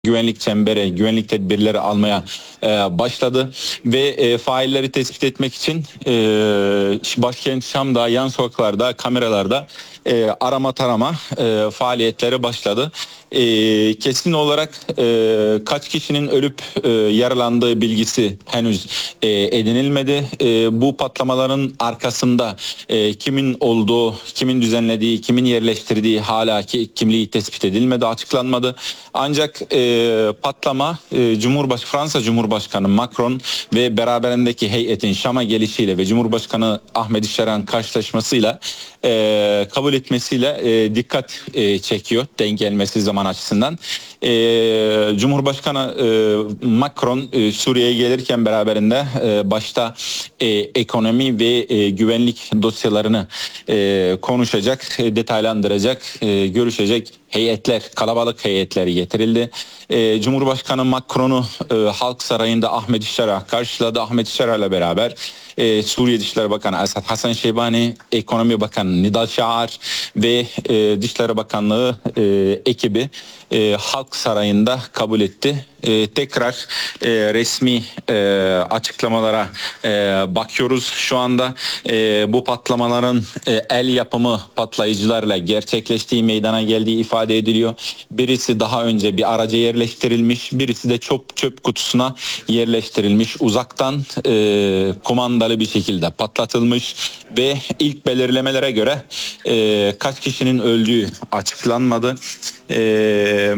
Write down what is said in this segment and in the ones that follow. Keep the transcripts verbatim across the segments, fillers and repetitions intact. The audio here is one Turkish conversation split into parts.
güvenlik çemberi, güvenlik tedbirleri almaya e, başladı ve e, failleri tespit etmek için e, başkent Şam'da, yan sokaklarda, kameralarda e, arama tarama e, faaliyetleri başladı. E, kesin olarak e, kaç kişinin ölüp e, yaralandığı bilgisi henüz e, edinilmedi. E, bu patlamaların arkasında e, kimin olduğu, kimin düzenlediği, kimin yerleştirdiği hala ki kimliği tespit edilmedi, açıklanmadı. Ancak e, patlama e, Cumhurbaş Fransa Cumhurbaşkanı Macron ve beraberindeki heyetin Şam'a gelişiyle ve Cumhurbaşkanı Ahmedişeran karşılaşmasıyla e, kabul etmesiyle e, dikkat e, çekiyor denk gelmesi zaman açısından. E, Cumhurbaşkanı e, Macron e, Suriye'ye gelirken beraberinde e, başta e, ekonomi ve e, güvenlik dosyalarını e, konuşacak, e, detaylandıracak, e, görüşecek heyetler, kalabalık heyetleri getirildi. E, Cumhurbaşkanı Macron'u e, Halk Sarayı'nda Ahmedişeran karşıladı. Ahmedişeran ile beraber e, Suriye Dışişleri Bakanı Esad Hasan Şeybani, Ekonomi Bakanı Nidal Şaar ve e, Dışişleri Bakanlığı e, ekibi e, Halk Sarayı'nda kabul etti. E, tekrar e, resmi e, açıklamalara e, bakıyoruz. Şu anda e, bu patlamaların e, el yapımı patlayıcılarla gerçekleştiği, meydana geldiği ifade ediliyor. Birisi daha önce bir araca yerleştirilmiş, birisi de çöp çöp kutusuna yerleştirilmiş. Uzaktan e, kumandalı bir şekilde patlatılmış ve ilk belirlemelere göre e, kaç kişinin öldüğü açıklanmadı. Eee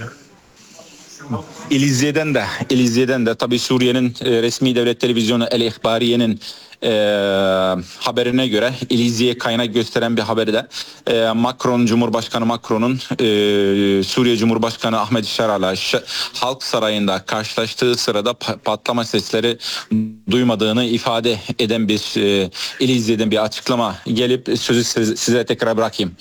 İlizye'den de İlizye'den de tabii Suriye'nin e, resmi devlet televizyonu El İhbariye'nin e, haberine göre İlizye'ye kaynak gösteren bir haberi de e, Macron Cumhurbaşkanı Macron'un e, Suriye Cumhurbaşkanı Ahmedişeran'la Halk Sarayı'nda karşılaştığı sırada patlama sesleri duymadığını ifade eden bir e, İlizye'den bir açıklama gelip sözü size, size tekrar bırakayım.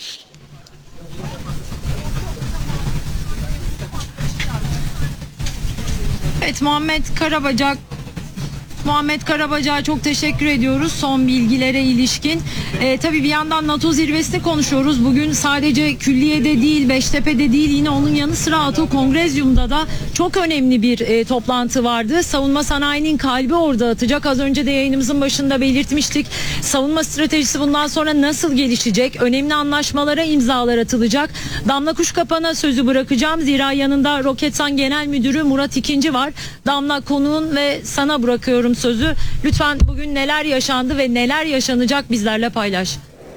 Evet, Muhammed Karabacak Muhammed Karabacak'a çok teşekkür ediyoruz son bilgilere ilişkin. Ee, tabii bir yandan NATO zirvesini konuşuyoruz. Bugün sadece Külliye'de değil, Beştepe'de değil, yine onun yanı sıra NATO Kongrezyum'da da çok önemli bir e, toplantı vardı. Savunma sanayinin kalbi orada atacak. Az önce de yayınımızın başında belirtmiştik. Savunma stratejisi bundan sonra nasıl gelişecek? Önemli anlaşmalara imzalar atılacak. Damla Kuşkapan'a sözü bırakacağım. Zira yanında Roketsan Genel Müdürü Murat İkinci var. Damla, konuğun ve sana bırakıyorum sözü. Lütfen bugün neler yaşandı ve neler yaşanacak bizlerle paylaş.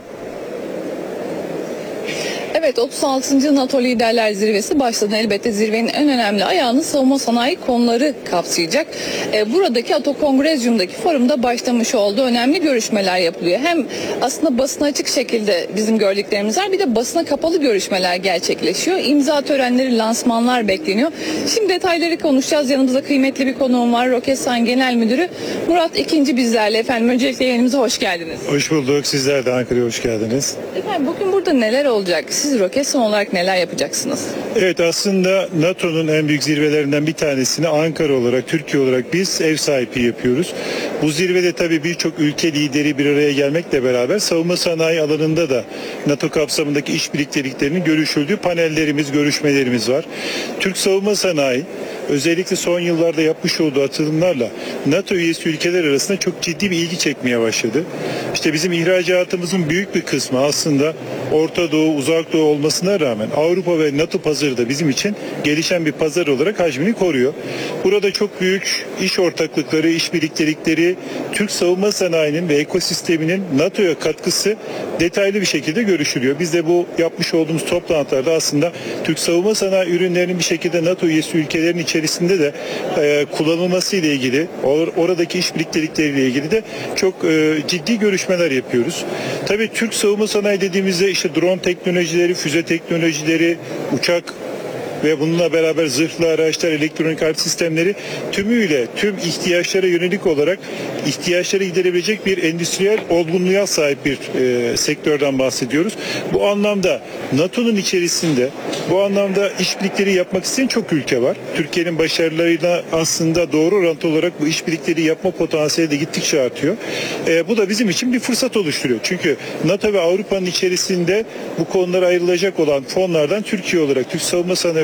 Evet, otuz altıncı NATO Liderler Zirvesi başladı. Elbette zirvenin en önemli ayağını savunma sanayi konuları kapsayacak. E, buradaki NATO Kongrezyum'daki forumda başlamış olduğu önemli görüşmeler yapılıyor. Hem aslında basına açık şekilde bizim gördüklerimiz var, bir de basına kapalı görüşmeler gerçekleşiyor. İmza törenleri, lansmanlar bekleniyor. Şimdi detayları konuşacağız. Yanımızda kıymetli bir konuğum var. Roketsan Genel Müdürü Murat İkinci bizlerle. Efendim, öncelikle yayınımıza hoş geldiniz. Hoş bulduk. Sizler de Ankara'ya hoş geldiniz. Efendim, bugün burada neler olacak? Siz Roketsan olarak neler yapacaksınız? Evet, aslında NATO'nun en büyük zirvelerinden bir tanesini Ankara olarak, Türkiye olarak biz ev sahipliği yapıyoruz. Bu zirvede tabii birçok ülke lideri bir araya gelmekle beraber savunma sanayi alanında da NATO kapsamındaki işbirlikteliklerinin görüşüldüğü panellerimiz, görüşmelerimiz var. Türk savunma sanayi özellikle son yıllarda yapmış olduğu atılımlarla NATO üyesi ülkeler arasında çok ciddi bir ilgi çekmeye başladı. İşte bizim ihracatımızın büyük bir kısmı aslında Orta Doğu, Uzak Doğu olmasına rağmen Avrupa ve NATO pazarı da bizim için gelişen bir pazar olarak hacmini koruyor. Burada çok büyük iş ortaklıkları, iş birliktelikleri, Türk savunma sanayinin ve ekosisteminin NATO'ya katkısı detaylı bir şekilde görüşülüyor. Biz de bu yapmış olduğumuz toplantılarda aslında Türk savunma sanayi ürünlerinin bir şekilde NATO üyesi ülkelerin içerisinde de e, kullanılması ile ilgili, or, oradaki iş birliktelikleriyle ilgili de çok e, ciddi görüşmeler yapıyoruz. Tabii Türk savunma sanayi dediğimizde işte drone teknolojileri, füze teknolojileri, uçak ve bununla beraber zırhlı araçlar, elektronik harp sistemleri tümüyle tüm ihtiyaçlara yönelik olarak ihtiyaçları giderebilecek bir endüstriyel olgunluğa sahip bir e, sektörden bahsediyoruz. Bu anlamda NATO'nun içerisinde bu anlamda işbirlikleri yapmak isteyen çok ülke var. Türkiye'nin başarılarıyla aslında doğru orantılı olarak bu işbirlikleri yapma potansiyeli de gittikçe artıyor. E, bu da bizim için bir fırsat oluşturuyor. Çünkü NATO ve Avrupa'nın içerisinde bu konulara ayrılacak olan fonlardan Türkiye olarak, Türk savunma sanayi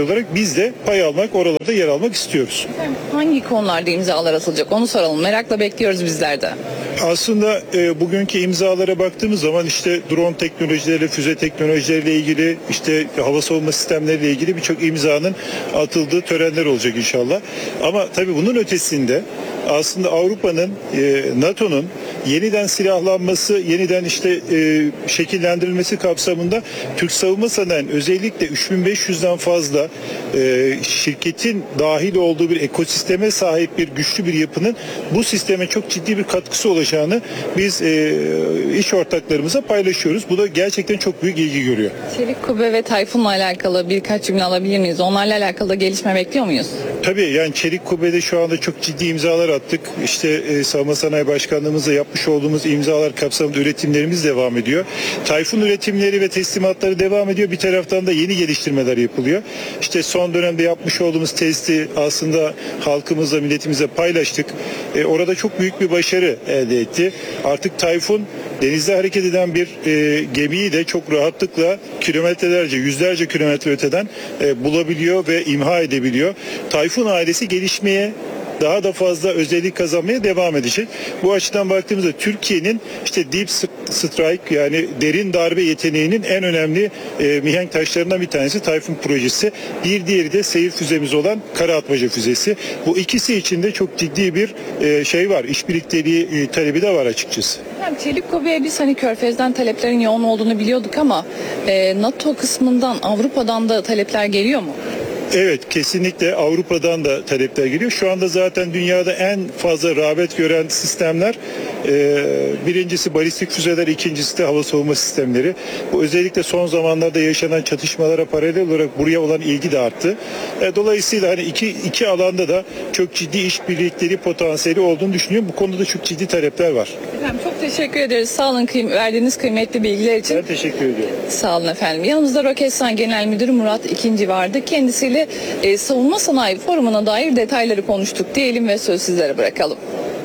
olarak biz de pay almak, oralarda yer almak istiyoruz. Hangi konularda imzalar atılacak onu soralım. Merakla bekliyoruz bizler de. Aslında e, bugünkü imzalara baktığımız zaman işte drone teknolojileri, füze teknolojileriyle ilgili, işte hava savunma sistemleriyle ilgili birçok imzanın atıldığı törenler olacak inşallah. Ama tabii bunun ötesinde aslında Avrupa'nın, e, NATO'nun yeniden silahlanması, yeniden işte e, şekillendirilmesi kapsamında Türk savunma sanayinin özellikle üç bin beş yüzden fazla e, şirketin dahil olduğu bir ekosisteme sahip bir güçlü bir yapının bu sisteme çok ciddi bir katkısı olacağını biz e, iş ortaklarımıza paylaşıyoruz. Bu da gerçekten çok büyük ilgi görüyor. Çelik Kubbe ve Tayfun'la alakalı birkaç cümle alabilir miyiz? Onlarla alakalı da gelişme bekliyor muyuz? Tabii yani Çelik Kubbe'de şu anda çok ciddi imzalar attık. İşte e, Savunma Sanayi Başkanlığımızla yapmış olduğumuz imzalar kapsamında üretimlerimiz devam ediyor. Tayfun üretimleri ve teslimatları devam ediyor. Bir taraftan da yeni geliştirmeler yapılıyor. İşte son dönemde yapmış olduğumuz testi aslında halkımızla, milletimize paylaştık. E, orada çok büyük bir başarı elde etti. Artık Tayfun denizde hareket eden bir e, gemiyi de çok rahatlıkla kilometrelerce, yüzlerce kilometre öteden e, bulabiliyor ve imha edebiliyor. Tayfun ailesi gelişmeye, daha da fazla özellik kazanmaya devam edecek. Bu açıdan baktığımızda Türkiye'nin işte deep strike yani derin darbe yeteneğinin en önemli e, mihenk taşlarından bir tanesi Tayfun projesi. Bir diğeri de seyir füzemiz olan Kara Atmaca füzesi. Bu ikisi için de çok ciddi bir e, şey var. İşbirlikteliği e, talebi de var açıkçası. Çelik Kubbe'ye biz hani Körfez'den taleplerin yoğun olduğunu biliyorduk ama e, NATO kısmından, Avrupa'dan da talepler geliyor mu? Evet, kesinlikle Avrupa'dan da talepler geliyor. Şu anda zaten dünyada en fazla rağbet gören sistemler e, birincisi balistik füzeler, ikincisi de hava savunma sistemleri. Bu özellikle son zamanlarda yaşanan çatışmalara paralel olarak buraya olan ilgi de arttı. E, dolayısıyla hani iki, iki alanda da çok ciddi işbirlikleri potansiyeli olduğunu düşünüyorum. Bu konuda da çok ciddi talepler var. Efendim çok teşekkür ederiz. Sağ olun kıym- verdiğiniz kıymetli bilgiler için. Ben teşekkür ediyorum. Sağ olun efendim. Yanımızda Roketsan Genel Müdürü Murat İkinci vardı. Kendisiyle e, savunma sanayi forumuna dair detayları konuştuk diyelim ve söz sizlere bırakalım.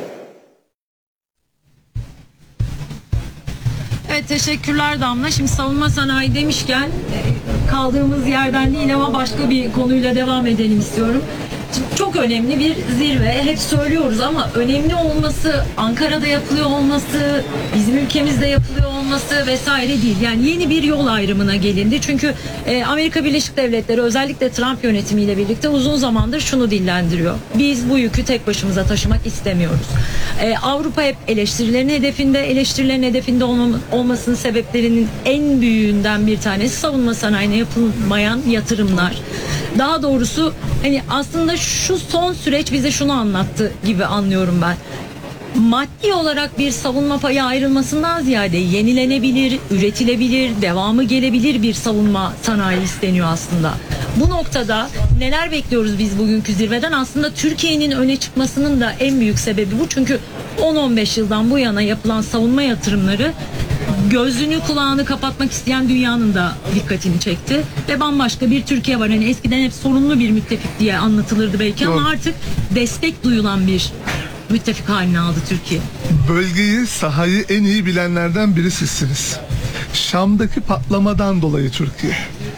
Evet, teşekkürler Damla. Şimdi savunma sanayi demişken e, kaldığımız yerden değil ama başka bir konuyla devam edelim istiyorum. Şimdi çok önemli bir zirve. Hep söylüyoruz ama önemli olması, Ankara'da yapılıyor olması, bizim ülkemizde yapılıyor olması vesaire değil. Yani yeni bir yol ayrımına gelindi. Çünkü e, Amerika Birleşik Devletleri özellikle Trump yönetimiyle birlikte uzun zamandır şunu dillendiriyor. Biz bu yükü tek başımıza taşımak istemiyoruz. E, Avrupa hep eleştirilerin hedefinde, eleştirilerin hedefinde olma, olmasının sebeplerinin en büyüğünden bir tanesi savunma sanayine yapılmayan yatırımlar. Daha doğrusu hani aslında şu son süreç bize şunu anlattı gibi anlıyorum ben. Maddi olarak bir savunma payı ayrılmasından ziyade yenilenebilir, üretilebilir, devamı gelebilir bir savunma sanayi isteniyor aslında. Bu noktada neler bekliyoruz biz bugünkü zirveden? Aslında Türkiye'nin öne çıkmasının da en büyük sebebi bu. Çünkü on on beş yıldan bu yana yapılan savunma yatırımları gözünü kulağını kapatmak isteyen dünyanın da dikkatini çekti ve bambaşka bir Türkiye var. Hani eskiden hep sorunlu bir müttefik diye anlatılırdı belki ama artık destek duyulan bir müttefik haline aldı Türkiye. Bölgeyi, sahayı en iyi bilenlerden biri sizsiniz. Şam'daki patlamadan dolayı Türkiye,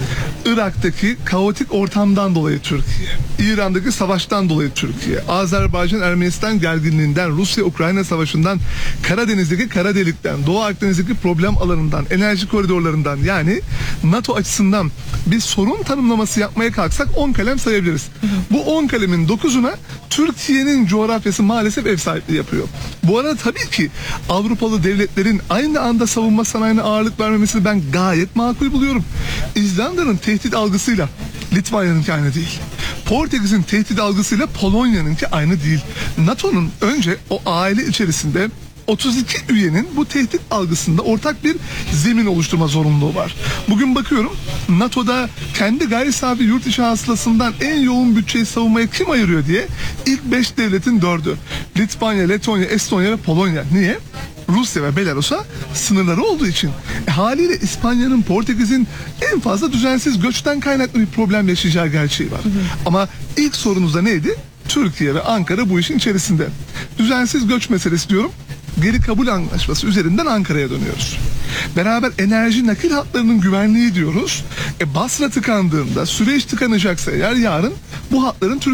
Irak'taki kaotik ortamdan dolayı Türkiye, İran'daki savaştan dolayı Türkiye, Azerbaycan-Ermenistan gerginliğinden, Rusya-Ukrayna savaşından, Karadeniz'deki kara delikten, Doğu Akdeniz'deki problem alanından, enerji koridorlarından, yani NATO açısından bir sorun tanımlaması yapmaya kalksak on kalem sayabiliriz. Bu on kalemin dokuzuna Türkiye'nin coğrafyası maalesef ev sahipliği yapıyor. Bu arada tabii ki Avrupalı devletlerin aynı anda savunma sanayine ağırlık vermemesini ben gayet makul buluyorum. İzlanda'nın tehdit algısıyla Litvanya'nınki aynı değil. Portekiz'in tehdit algısıyla Polonya'nınki aynı değil. NATO'nun önce o aile içerisinde otuz iki üyenin bu tehdit algısında ortak bir zemin oluşturma zorunluluğu var. Bugün bakıyorum NATO'da kendi gayri safi yurt içi hasılasından en yoğun bütçeyi savunmaya kim ayırıyor diye ilk beş devletin dördü. Litvanya, Letonya, Estonya ve Polonya. Niye? Rusya ve Belarus'a sınırları olduğu için. E, haliyle İspanya'nın, Portekiz'in en fazla düzensiz göçten kaynaklı bir problem yaşayacağı gerçeği var. Hı hı. Ama ilk sorunuz da neydi? Türkiye ve Ankara bu işin içerisinde. Düzensiz göç meselesi diyorum. Geri kabul anlaşması üzerinden Ankara'ya dönüyoruz. Beraber enerji nakil hatlarının güvenliği diyoruz. E Basra tıkandığında, süreç tıkanacaksa eğer yarın bu hatların